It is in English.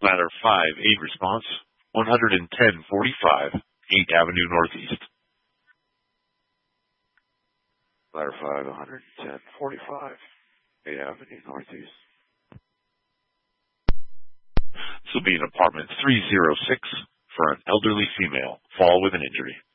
Ladder 5, 8 response, 11045, 8th Avenue Northeast. Ladder 5, 11045, 8th Avenue Northeast. This will be in apartment 306 for an elderly female, fall with an injury.